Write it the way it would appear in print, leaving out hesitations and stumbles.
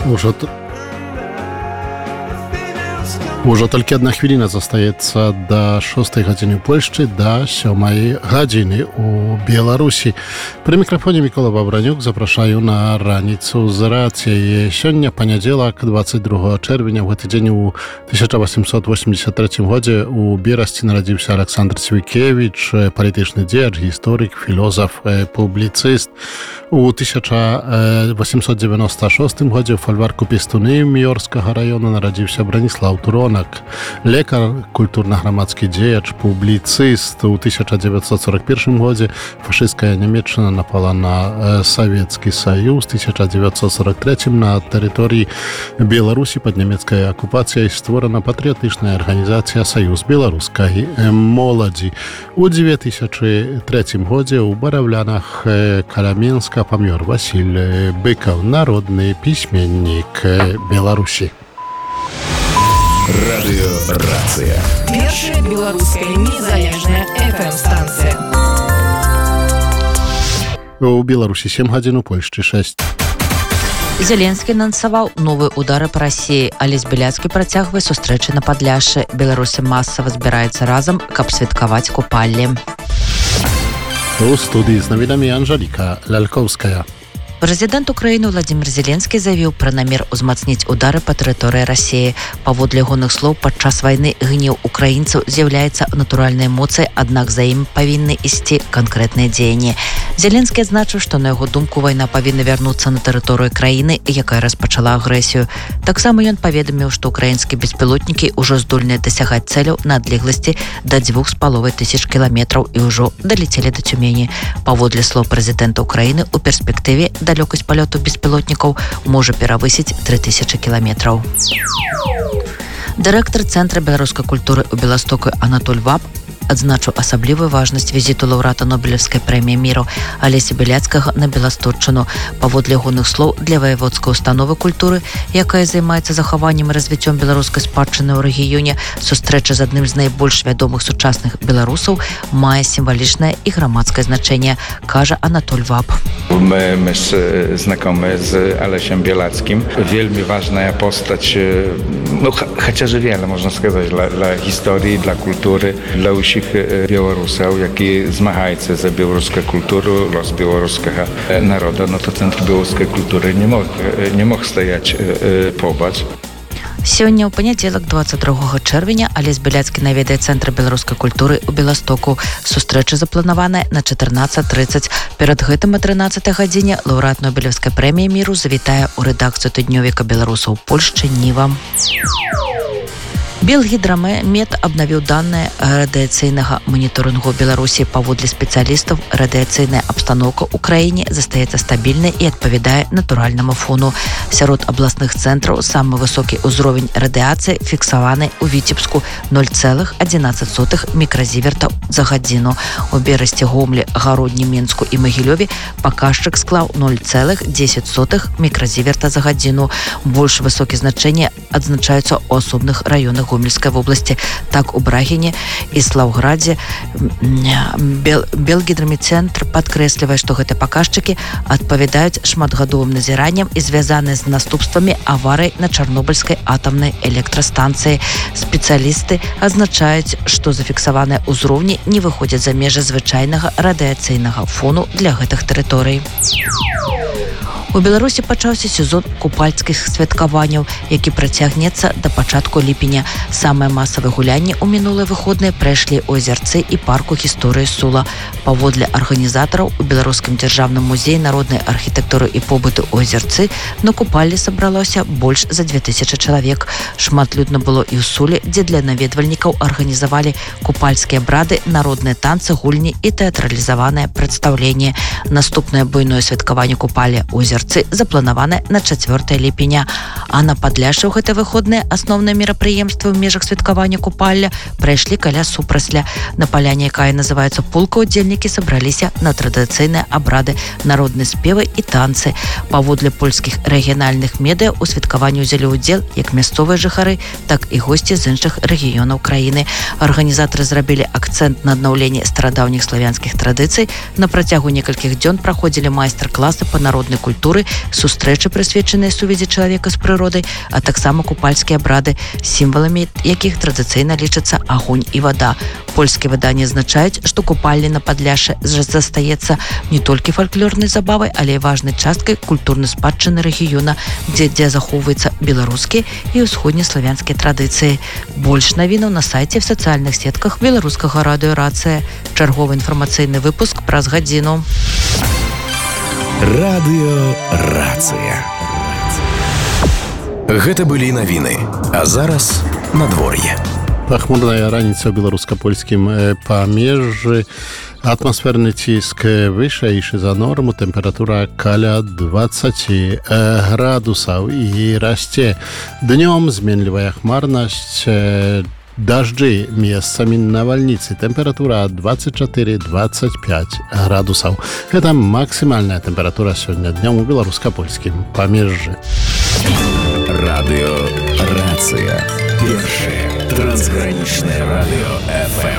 Ужо толькі одна хвіліна застаецца да 6 гадзіны ў Польшчы, да 7 гадзіны ў Беларусі. Пры мікрафоне Мікола Бабранюк запрашаю на раніцу з рацыяй. Сёння панядзелак, 22 чэрвеня, в гэты дзень у 1883 годзе у Берасці нарадзіўся Александр Цвікевіч, палітычны дзеяч, гісторык, філозаф, публіцыст. У 1896 годзе ў фальварку Пестуны Міёрскага раёна нарадзіўся Браніслаў Турон, лекар, культурна-грамадскі дзеяч, публіцыст. У 1941 годзе фашысцкая Нямецчына напала на Савецкі Саюз. 1943 на тэрыторыі Беларусі пад нямецкай акупацыяй створана патрыятычная арганізацыя Саюз беларускай моладзі. У 2003 годзе ў Бараўлянах каля Менска памёр Васіль Быкаў, народны пісьменнік Беларусі. Радыё Рацыя. Першая беларуская незалежная FM-станцыя. У Беларусі 7 гадзін, у Польшчы 6. Зеленскі анансаваў новыя ўдары па Расіі. Алесь Беляцкі працягвае сустрэчы на Падляшшы. Беларусы масава збіраюцца разам, каб святкаваць купаллі. У студыі з навінамі Анжаліка Лялькоўская. Прэзідэнт Украіны Владзімір Зеленскі заявіў пра намер узмацніць удары па тэрыторыі Расіі. Паводле ягоных слоў, падчас вайны гнеў украінцаў з'яўляецца натуральнай эмоцыяй, аднак за ім павінны ісці канкрэтныя дзеянні. Зеленскі адзначыў, што на яго думку вайна павінна вярнуцца на тэрыторыю краіны, якая распачала агрэсію. Таксама ён паведаміў, што украінскія беспілотнікі ўжо здольныя дасягаць цэляў на адлегласці да 2500 кіламетраў і ўжо далецелі да Цюмені. Паводле слоў прэзідэнта Украіны, у перспектыве далёкасць палёту беспілотнікаў можа перавысіць 3000 кіламетраў. Дырэктар Цэнтра беларускай культуры ў Беластоку Анатоль Ваб адзначыў асаблівую важнасць візіту лаўрэата Нобелеўскай прэміі міру Алеся Беляцкага на Беласточчыну. Паводле ягоных слоў, для ваяводскай установы культуры, якая займаецца захаваннем і развіццём беларускай спадчыны ў рэгіёне, сустрэча з адным з найбольш вядомых сучасных беларусаў мае сімвалічнае і грамадскае значэнне, кажа Анатоль Ваб. My znakomy z Alesiem Bielackim. Wielmi ważna postać, no chociaż wiele można сказать, dla historii, dla kultury, dla усіх білорусів, які змагаються за білоруську культуру, los білоруського народу. No to Центр білоруської культури не мог стояти побач. Сёння ў панядзелак 22 чэрвеня Алесь Беляцкі наведае Цэнтр беларускай культуры ў Беластоку. Сустрэча запланаваная на 14:30. Перад гэтым о 13 гадзіне лаўрэат Нобелеўскай прэміі міру завітае ў рэдакцыю тыднёвіка беларусаў Польшчы «Ніва». Белгідрамет абнавіў даныя радыяцыйнага маніторынгу Беларусі. Паводле спецыялістаў, радыяцыйная абстаноўка ў краіне застаецца стабільнай і адпавядае натуральнаму фону. Сярод абласных цэнтраў самы высокі ўзровень радыяцыі фіксаваны ў Віцебску 0,11 мікразіверта за гадзіну. У Берасці, Гомлі, Гародні, Менску і Магілёве паказчык склаў 0,10 мікразіверта за гадзіну. Больш высокія значэнні адзначаюцца ў асобных раёнах Гомельской области. Так, у Брагине и Слаўградзе Белгідрамецэнтр падкрэслівае, што гэтыя паказчыкі адпавядаюць шматгадовым назіранням і звязаны з наступствамі аварый на Чарнобыльскай атамнай электрастанцыі. Спецыялісты адзначаюць, што зафіксаваныя ўзроўні не выходзяць за межы звычайнага радыяцыйнага фону для гэтых тэрыторый. У Беларусі пачаўся сезон купальскіх святкаванняў, які працягнецца да пачатку ліпеня. Самыя масавыя гулянні ў мінулыя выходныя прайшлі ў Азярцы і парку гісторыі Сула. Паводле арганізатараў, у Беларускім дзяржаўным музеі народнай архітэктуры і побыту ў Азярцы на купаллі сабралося больш за 2000 чалавек. Шматлюдна было і ў Суле, дзе для наведвальнікаў арганізавалі купальскія брады, народныя танцы, гульні і тэатралізаванае прадстаўленне. Наступнае буйное святкаванне купаллі ў Азярцы запланаваны на 4 ліпеня. А на Падляшшы ў гэтыя выходныя асноўныя мерапрыемствы ў межах святкавання купалля прайшлі каля Супрасля. На паляне, якая называецца Пулка, удзельнікі сабраліся на традыцыйныя абрады, народныя спевы і танцы. Паводле польскіх рэгіянальных медыа у святкаванні ўзялі ўдзел як мясцовыя жыхары, так і госці з іншых рэгіёнаў краіны. Арганізатары зрабілі акцэнт на аднаўленне старадаўніх славянскіх традыцый. На працягу некалькіх дзён праходзілі майстар-класы па народнай культуры культуры, сустрэчы, прысвечаныя сувязі чалавека з прыродай, а таксама купальскія абрады, сімваламі якіх традыцыйна лічацца агонь і вада. Польскія выданні адзначаюць, што купальні на Падляшшы застаецца не толькі фальклорнай забавай, але і важнай часткай культурнай спадчыны рэгіёна, дзе захоўваюцца беларускія і ўсходнеславянскія традыцыі. Больш навінаў на сайце в сацыяльных сетках беларускага радыё «Рацыя». Чарговы інфармацыйны выпуск праз гадзіну. Радыё «Рацыя». Гэта былі навіны, а зараз надвор'е. Пахмурная раніца ў беларуска-польскім памежжы. Атмасферны ціск вышэйшы за норму, тэмпература каля 20 градусаў і расце. Днём зменлівая хмарнасць, дажджы, месцамі навальніцы, тэмпература 24-25 градусаў. Гэта максімальная тэмпература сёння днём у беларуска-польскім памежжы. Радыё «Рацыя». Першае трансгранічнае радыё FM.